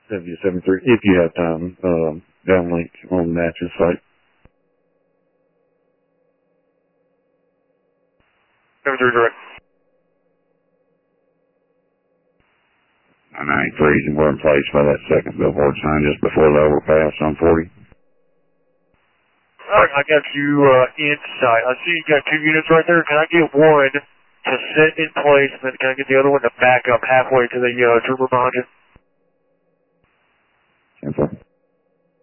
W73, if you have time, downlink on Natchez site. 73 direct. 993 is we're in place by that second billboard sign just before the overpass on 40. Alright, I got you in sight. I see you got 2 units right there. Can I get one to sit in place, and then can I get the other one to back up halfway to the trooper behind you? 10-4.